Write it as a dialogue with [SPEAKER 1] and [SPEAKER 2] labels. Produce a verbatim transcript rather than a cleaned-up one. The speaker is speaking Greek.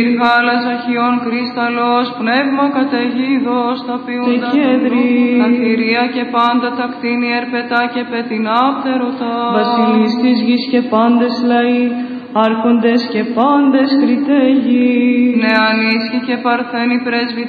[SPEAKER 1] Γάλας αχιών κρίσταλος, πνεύμα καταιγίδος τα ποιούντα. Ανθυρία και πάντα τα κτίνη ερπετά και πετεινά πτερωτά.
[SPEAKER 2] Βασιλείς της γης και πάντες λαοί, άρχοντες και πάντες χρητέγοι.
[SPEAKER 1] Νεανίσχοι και παρθένοι πρέσβοι